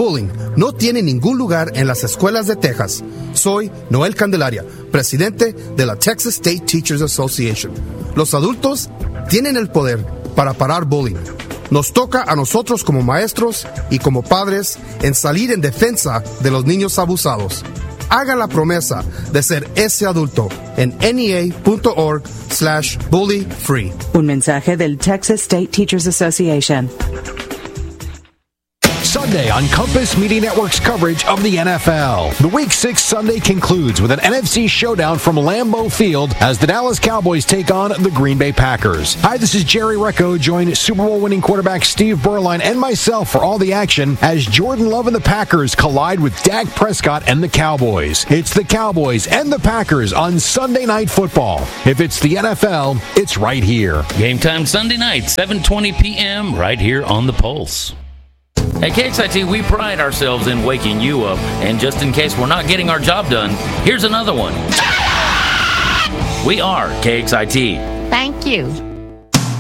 bullying no tiene ningún lugar en las escuelas de Texas. Soy Noel Candelaria, presidente de la Texas State Teachers Association. Los adultos tienen el poder para parar bullying. Nos toca a nosotros como maestros y como padres en salir en defensa de los niños abusados. Haga la promesa de ser ese adulto en NEA.org/bullyfree. Un mensaje del Texas State Teachers Association. Sunday on Compass Media Network's coverage of the NFL. The Week 6 Sunday concludes with an NFC showdown from Lambeau Field as the Dallas Cowboys take on the Green Bay Packers. Hi, this is Jerry Recco, joined Super Bowl winning quarterback Steve Berline and myself for all the action as Jordan Love and the Packers collide with Dak Prescott and the Cowboys. It's the Cowboys and the Packers on Sunday Night Football. If it's the NFL, it's right here. Game time Sunday night, 7:20 p.m., right here on The Pulse. At KXIT, we pride ourselves in waking you up, and just in case we're not getting our job done, here's another one. We are KXIT. Thank you.